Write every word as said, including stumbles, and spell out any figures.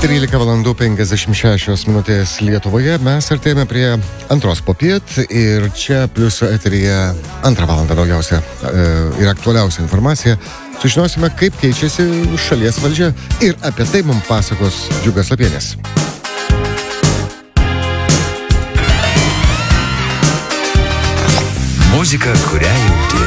trylika valandų penkiasdešimt šešios minutės Lietuvoje. Mes artėjame prie antros popiet ir čia Pliuso eteryje antrą valandą daugiausia e, ir aktualiausia informacija. Sužinosime, kaip keičiasi šalies valdžia ir apie tai mums pasakos Džiugas Lapienis. Muzika, kurią jauti.